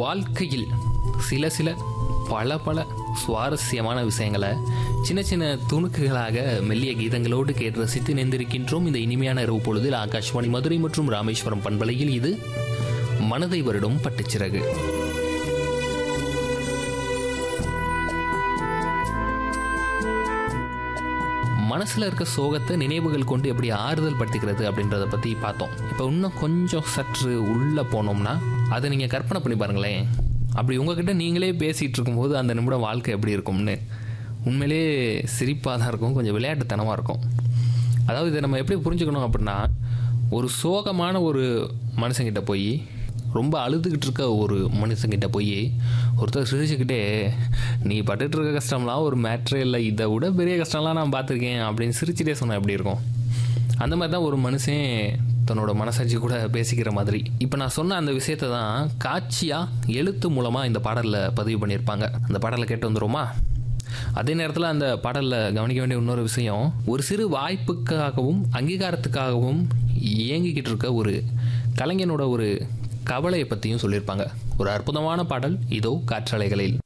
வாழ்க்கையில் சில சில பல சுவாரஸ்யமான விஷயங்களை சின்ன சின்ன துணுக்குகளாக மெல்லிய கீதங்களோடு கேட்டு ரசித்து இணைந்திருக்கின்றோம். இந்த இனிமையான இரவு பொழுதில் ஆகாஷ்வாணி மதுரை மற்றும் ராமேஸ்வரம் பண்பலையில் இது மனதை வருடும் பட்டுச்சிறகு. மனசில் இருக்க சோகத்தை நினைவுகள் கொண்டு எப்படி ஆறுதல் படுத்திக்கிறது அப்படின்றத பற்றி பார்த்தோம். இப்போ இன்னும் கொஞ்சம் சற்று உள்ளே போனோம்னா அதை நீங்கள் கற்பனை பண்ணி பாருங்களேன். அப்படி உங்ககிட்ட நீங்களே பேசிகிட்டு இருக்கும்போது அந்த நிமிடம் வாழ்க்கை எப்படி இருக்கும்னு உண்மையிலே சிரிப்பாக தான் இருக்கும், கொஞ்சம் விளையாட்டுத்தனமாக இருக்கும். அதாவது இதை நம்ம எப்படி புரிஞ்சுக்கணும் அப்படின்னா, ஒரு சோகமான ஒரு மனுஷங்கிட்ட போய், ரொம்ப அழுதுகிட்டு இருக்க ஒரு மனுஷங்கிட்ட போய் ஒருத்தர் சிரிச்சுக்கிட்டே, நீ பட்டுட்டு இருக்க கஷ்டம்லாம் ஒரு மேட்ரே இல்லை, இதை விட பெரிய கஷ்டம்லாம் நான் பார்த்துருக்கேன் அப்படின்னு சிரிச்சுட்டே சொன்னால் எப்படி இருக்கும்? அந்த மாதிரி தான் ஒரு மனுஷன் தன்னோட மனசாட்சி கூட பேசிக்கிற மாதிரி. இப்போ நான் சொன்ன அந்த விஷயத்தை தான் காட்சியாக எழுத்து மூலமாக இந்த பாடலில் பதிவு பண்ணியிருப்பாங்க. அந்த பாடலை கேட்டு வந்துடுமா? அதே நேரத்தில் அந்த பாடலில் கவனிக்க வேண்டிய இன்னொரு விஷயம், ஒரு சிறு வாய்ப்புக்காகவும் அங்கீகாரத்துக்காகவும் இயங்கிக்கிட்டு இருக்க ஒரு கலைஞனோட ஒரு கவலையை பற்றியும் சொல்லியிருப்பாங்க. ஒரு அற்புதமான பாடல் இதோ காற்றலைகளில்.